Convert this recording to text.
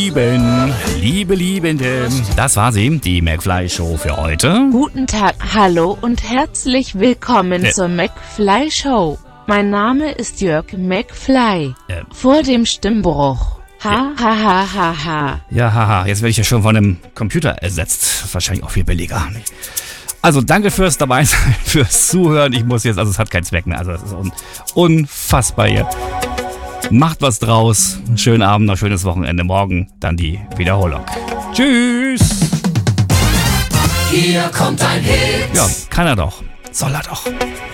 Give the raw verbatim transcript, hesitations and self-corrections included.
Lieben, liebe Liebende, das war sie, die McFly-Show für heute. Guten Tag, hallo und herzlich willkommen Äh. zur McFly-Show. Mein Name ist Jörg McFly. Äh. Vor dem Stimmbruch. Ha, ha, ha, ha, ha. Ja, haha, jetzt werde ich ja schon von einem Computer ersetzt. Wahrscheinlich auch viel billiger. Also danke fürs Dabeisein, fürs Zuhören. Ich muss jetzt, also es hat keinen Zweck mehr. Also es ist un- unfassbar hier. Macht was draus. Schönen Abend, noch schönes Wochenende. Morgen dann die Wiederholung. Tschüss. Hier kommt ein Hit. Ja, kann er doch. Soll er doch.